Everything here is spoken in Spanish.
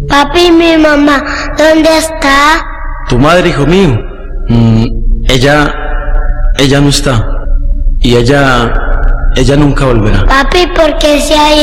Papi, mi mamá, ¿dónde está? Tu madre, hijo mío, ella no está. Y ella nunca volverá. Papi, ¿por qué se ha ido?